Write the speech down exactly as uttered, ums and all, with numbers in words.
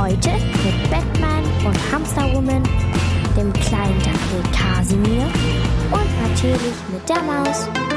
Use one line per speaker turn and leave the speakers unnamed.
Heute mit Batman und Hamsterwoman, dem kleinen Dackel Kasimir und natürlich mit der Maus.